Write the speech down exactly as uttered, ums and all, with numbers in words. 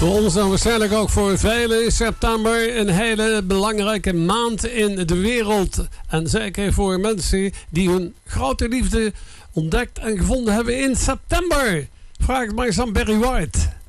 Voor ons en waarschijnlijk ook voor velen is september een hele belangrijke maand in de wereld. En zeker voor mensen die hun grote liefde ontdekt en gevonden hebben in september. Vraag het maar eens aan Barry White.